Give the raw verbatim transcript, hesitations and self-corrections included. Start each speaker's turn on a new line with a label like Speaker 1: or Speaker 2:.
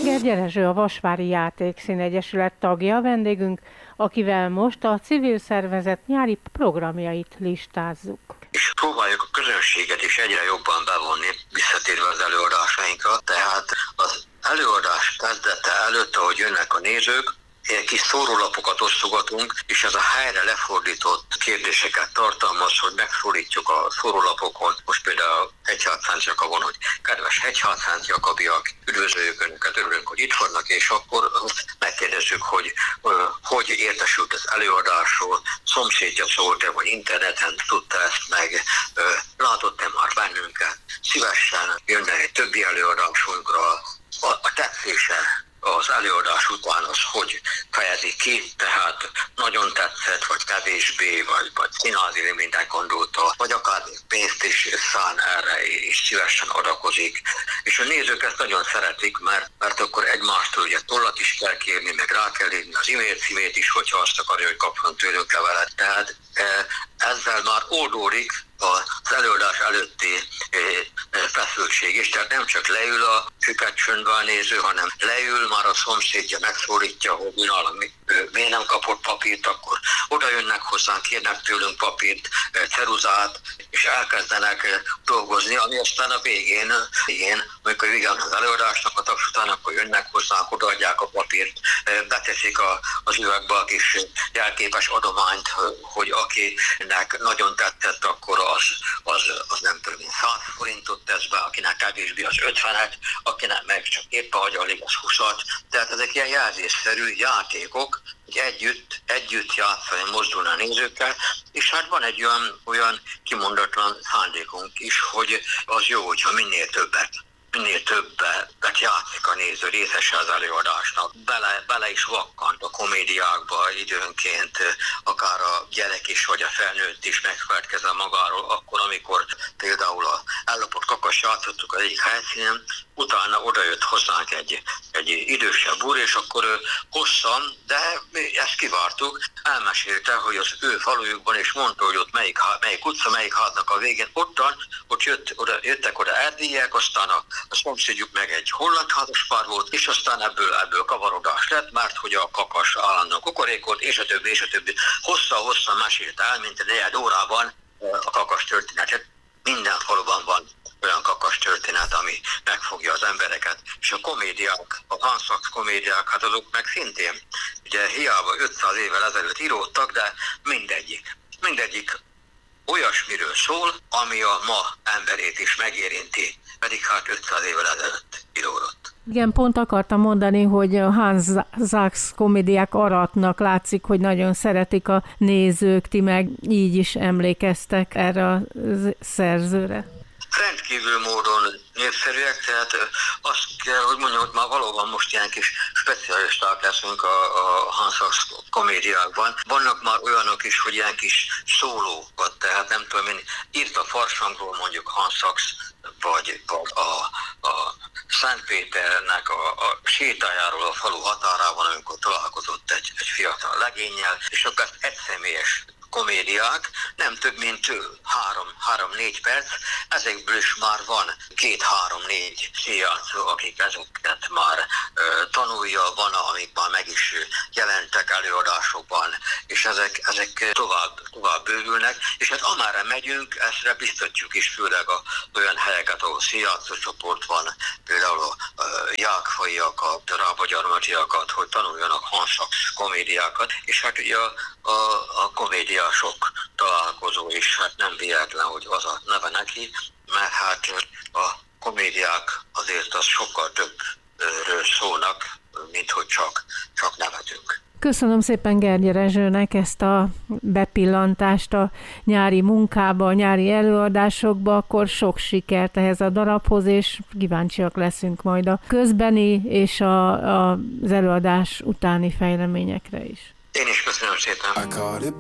Speaker 1: Gergye Rezső, a Vasvári Játékszín Egyesület tagja, vendégünk, akivel most a civil szervezet nyári programjait listázzuk.
Speaker 2: És próbáljuk a közönséget is egyre jobban bevonni, visszatérve az előadásainkra. Tehát az előadás kezdete előtt, ahogy jönnek a nézők, ilyen kis szórólapokat osztogatunk, és ez a helyre lefordított kérdéseket tartalmaz, hogy megfordítjuk a szórólapokon. Most például Hegyhátszánc Jakabon, hogy kedves Hegyhátszánc Jakabiak, üdvözöljük Önöket, örülünk, hogy itt vannak, és akkor megkérdezzük, hogy uh, hogy értesült az előadásról, szomszédja szólt-e, vagy interneten tudta ezt meg, uh, látott-e már bennünket, szívesen jönne egy többi előadásunkra, a, a tetszése az előadás után az, hogy fejezi ki, tehát nagyon tetszett, vagy kevésbé, vagy, vagy színházi minden gondolta, vagy akár pénzt is szán erre, és szívesen adakozik. És a nézők ezt nagyon szeretik, mert, mert akkor egymástól ugye tollat is kell kérni, meg rá kell írni az e-mail címét is, hogyha azt akarja, hogy kapjon tőlünk levelet. Tehát ezzel már oldódik az előadás előtti feszültség is, tehát nem csak leül a füket csöndbe a néző, hanem leül, már a szomszédja megszólítja, hogy nálam miért nem kapott papírt, akkor oda jönnek hozzánk, kérnek tőlünk papírt, ceruzát, és elkezdenek dolgozni, ami aztán a végén, végén amikor végén az előadásnak a taps után, akkor jönnek hozzánk, odaadják a papírt, beteszik a, az üvegbe a kis jelképes adományt, hogy akinek nagyon tetszett, akkor az, az, az nem több mint száz forintot tesz be, akinek kevésbé az ötvenet, akinek meg csak éppen hagy alig az húszat. Tehát ezek ilyen jelzésszerű játékok, hogy együtt, együtt játszani, mozdulni a nézőkkel, és hát van egy olyan, olyan kimondatlan szándékunk is, hogy az jó, hogyha minél többet minél többet játszik a néző, részese az előadásnak. Bele, bele is vakkant a komédiákba időnként, akár a gyerek is, vagy a felnőtt is megfelelkezzen magáról, akkor, amikor például a ellopott kakas játszottuk az egyik helyszínen, utána odajött hozzánk egy, egy idősebb úr, és akkor ő hosszan, de ezt kivártuk, elmesélte, hogy az ő falujukban, és mondta, hogy ott melyik, melyik utca, melyik háznak a végén, ottan, ott jött, oda, jöttek oda erdélyiek, aztán a, a szomszédjuk meg egy holland házaspár volt, és aztán ebből, ebből kavarodás lett, mert hogy a kakas állandóan kukorékolt, és a többi, és a többi. Hosszan-hosszan mesélte el, mint egy negyed órában a kakas történetet. Minden faluban van olyan kakas történet, ami megfogja az embereket. És a komédiák, a Hansax komédiák, hát azok meg szintén, ugye hiába ötszáz évvel ezelőtt íródtak, de mindegyik, mindegyik olyasmiről szól, ami a ma emberét is megérinti, pedig hát ötszáz évvel ezelőtt íródott.
Speaker 1: Igen, pont akartam mondani, hogy a Hans Sachs komédiák aratnak, látszik, hogy nagyon szeretik a nézők, ti meg így is emlékeztek erre a szerzőre.
Speaker 2: Rendkívül módon népszerűek, tehát azt kell, hogy mondjam, hogy már valóban most ilyen kis specialisták leszünk a, a Hans Sachs komédiákban. Vannak már olyanok is, hogy ilyen kis szólókat, tehát nem tudom én, írt a Farsangról mondjuk Hans Sachs, vagy, vagy a, a Szentpéternek a, a sétájáról a falu határában, amikor találkozott egy, egy fiatal legénnyel, és akkor ezt egyszemélyes komédiák, nem több mint három, három-négy perc, ezekből is már van két-három-négy színjátszó, akik ezeket már ö, tanulja, van, amik már meg is jelentek előadásokban, és ezek, ezek tovább, tovább bővülnek, és hát amerre megyünk, ezt biztatjuk is, főleg a, olyan helyeket, ahol színjátszó csoport van, például a, a jákfaiak, a rábagyarmatiakat, hogy tanuljanak Hans Sachs komédiákat, és hát ugye a, a, a komédia sok találkozó is, hát nem véletlen, hogy az a neve neki, mert hát a komédiák azért az sokkal többről szólnak, mint hogy csak, csak nevetünk.
Speaker 1: Köszönöm szépen Gergye Rezsőnek ezt a bepillantást a nyári munkába, a nyári előadásokba, akkor sok sikert ehhez a darabhoz, és kíváncsiak leszünk majd a közbeni és a, a, az előadás utáni fejleményekre is.
Speaker 2: Én is köszönöm szépen.
Speaker 3: I caught it